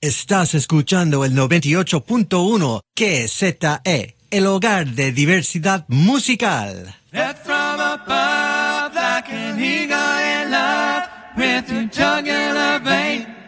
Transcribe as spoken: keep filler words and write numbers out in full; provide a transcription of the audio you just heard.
Estás escuchando el noventa y ocho punto uno Q Z E, el hogar de diversidad musical. That from above, like an eagle in love, with your jugular vein.